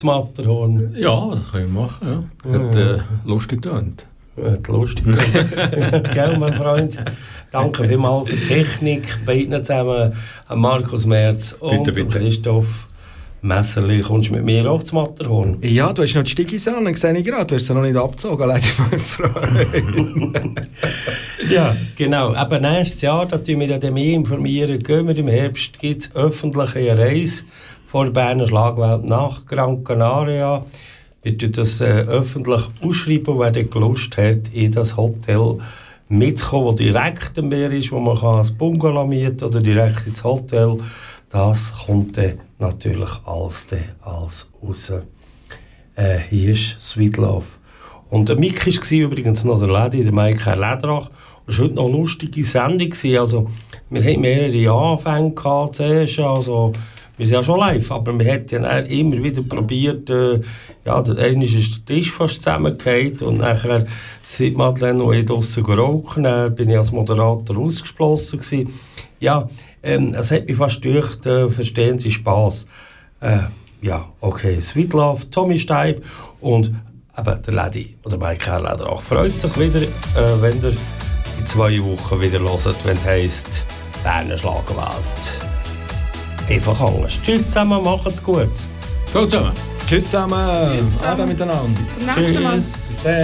Matterhorn. Ja, das können wir machen. Ja. Hat lustig getönt. Hat lustig getönt. Gell, mein Freund? Danke vielmals für die Technik. Beiden zusammen, Markus Merz und bitte. Christoph Messerli. Kommst du mit mir auch zum Matterhorn? Ja, du hast noch die Stigis an, dann sehe ich gerade. Du hast sie noch nicht abgezogen, leider meine Freude. Ja, genau. Aber nächstes Jahr, da tun wir ja mehr informieren. Gehen wir im Herbst, gibt es öffentliche Reise vor der Berner Schlagwelt nach Gran Canaria. Wir tun das öffentlich ausschreiben, wer dort Lust hat, in das Hotel mitzukommen, das direkt am Meer ist, wo man ein Bungalow mieten oder direkt ins Hotel. Das kommt dann natürlich alles raus. Hier ist Sweet Love. Und der Mick war übrigens noch der Lady, der Mike Lederach. Das war heute noch eine lustige Sendung. Also, wir hatten mehrere Anfänge gehabt, zuerst. Also, wir sind ja schon live, aber wir haben ja immer wieder probiert, einmal ist der Tisch fast zusammengefallen und nachher sind Madeleine noch draussen geraucht, dann bin ich als Moderator ausgeschlossen gewesen. Ja, es hat mich fast gedacht, verstehen Sie Spass. Ja, okay, Sweet Love, Tommy Steib und eben der Lady oder Michael Lederach freut sich wieder, wenn ihr in 2 Wochen wieder hört, wenn es heisst Berner Schlagwelt. Einfach anders. Tschüss zusammen, macht's gut. Ciao zusammen. Tschüss zusammen. Tschüss zusammen. Ade miteinander. Bis zum nächsten Mal. Tschüss.